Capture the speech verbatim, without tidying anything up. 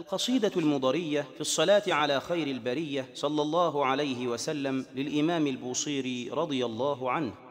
قصيدة المضرية في الصلاة على خير البرية صلى الله عليه وسلم للإمام البوصيري رضي الله عنه.